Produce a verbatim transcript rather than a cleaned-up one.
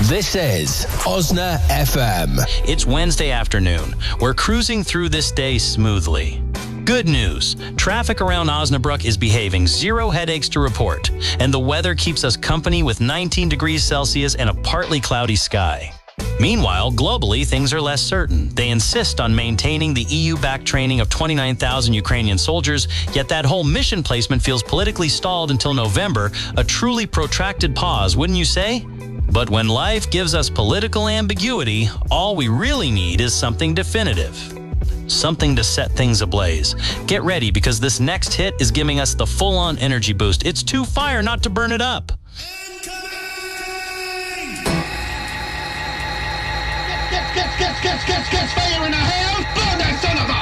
This is Osna F M. It's Wednesday afternoon. We're cruising through this day smoothly. Good news. Traffic around Osnabrück is behaving. Zero headaches to report. And the weather keeps us company with nineteen degrees Celsius and a partly cloudy sky. Meanwhile, globally, things are less certain. They insist on maintaining the E U-backed training of twenty-nine thousand Ukrainian soldiers, yet that whole mission placement feels politically stalled until November, a truly protracted pause, wouldn't you say? But when life gives us political ambiguity, all we really need is something definitive. Something to set things ablaze. Get ready, because this next hit is giving us the full-on energy boost. It's too fire not to burn it up. Get, get, get, get, get, get fire in the house! Burn that son of a...